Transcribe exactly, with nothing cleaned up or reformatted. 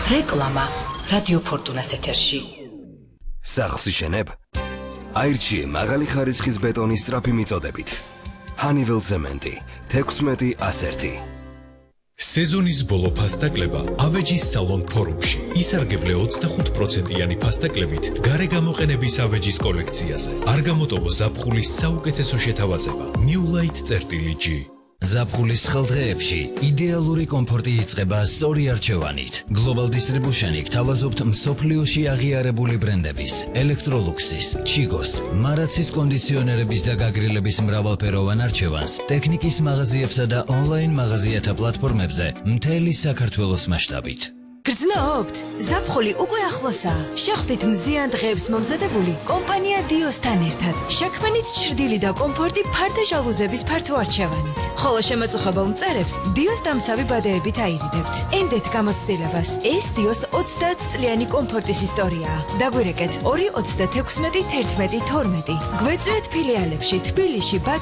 რეკლამა რადიო ფორტუნას ეთერში. სახლს იშენებ? აირჩიე მაღალი ხარისხის ბეტონის სწრაფი მიწოდებით. Honeywell ცემენტი თექვსმეტი ასი. სეზონის ბოლო ფასტაკლება ავეჯის სალონ ფორუმში. ისარგებლე ოცდახუთ პროცენტიანი ფასტაკლებით გარეგამოყენების ავეჯის კოლექციაზე. არ გამოტოვო ზაფხულის საუკეთესო შეთავაზება. New Light წერტილი G. ზაფხულის ხელდღეებში იდეალური კომფორტი იწყება სწორი არჩევანით. Global Distribution-ი გთავაზობთ მსოფლიოში აღიარებული ბრენდების Electroluxis, Chigos, Maratsis კონდიციონერების და გაგრილების მრავალფეროვან არჩევანს ტექნიკის მაღაზიებსა და ონლაინ მაღაზიათა პლატფორმებზე მთელი საქართველოს მასშტაბით. გრძნობთ? ზაფხული უკვე ახლოსაა. შეხვდით მზიან დღეებს მომზადებული კომპანია დიოსთან ერთად. შექმნით ჩრდილი და კომფორტი ფარდა ჟალუზების ფართო არჩევანით. ხოლო შემაწუხებელ მწერებს დიოს დამცავი ბადეებით აირიდებთ. ენდეთ გამოცდილებას. ეს დიოს ოცდაათ წლიანი კომფორტის ისტორიაა. დაგვირეკეთ ორი ოცდათექვსმეტი თერთმეტი თორმეტი. გვეწვიეთ ფილიალებში თბილისში,